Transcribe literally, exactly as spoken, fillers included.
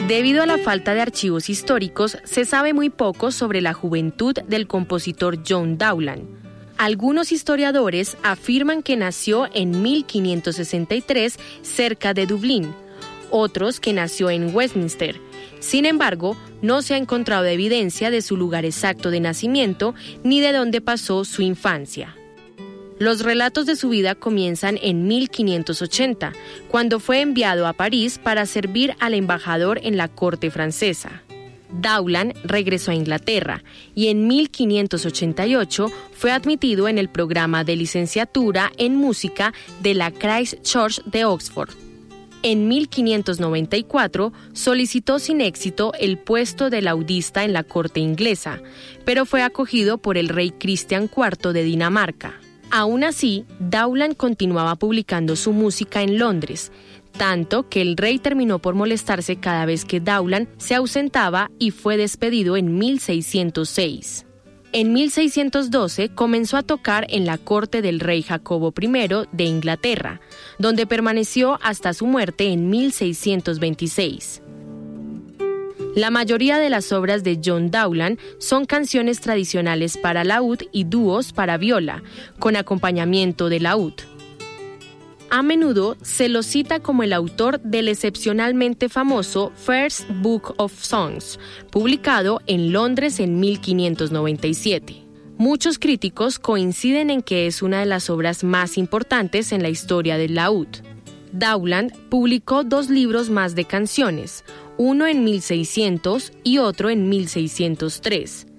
Debido a la falta de archivos históricos, se sabe muy poco sobre la juventud del compositor John Dowland. Algunos historiadores afirman que nació en mil quinientos sesenta y tres cerca de Dublín, otros que nació en Westminster. Sin embargo, no se ha encontrado evidencia de su lugar exacto de nacimiento ni de dónde pasó su infancia. Los relatos de su vida comienzan en mil quinientos ochenta, cuando fue enviado a París para servir al embajador en la corte francesa. Dowland regresó a Inglaterra y en mil quinientos ochenta y ocho fue admitido en el programa de licenciatura en música de la Christ Church de Oxford. En mil quinientos noventa y cuatro solicitó sin éxito el puesto de laudista en la corte inglesa, pero fue acogido por el rey Cristian cuarto de Dinamarca. Aún así, Dowland continuaba publicando su música en Londres, tanto que el rey terminó por molestarse cada vez que Dowland se ausentaba y fue despedido en mil seiscientos seis. En mil seiscientos doce comenzó a tocar en la corte del rey Jacobo primero de Inglaterra, donde permaneció hasta su muerte en mil seiscientos veintiséis. La mayoría de las obras de John Dowland son canciones tradicionales para laúd y dúos para viola, con acompañamiento de laúd. A menudo se lo cita como el autor del excepcionalmente famoso First Book of Songs, publicado en Londres en mil quinientos noventa y siete. Muchos críticos coinciden en que es una de las obras más importantes en la historia del laúd. Dowland publicó dos libros más de canciones, uno en mil seiscientos y otro en mil seiscientos tres.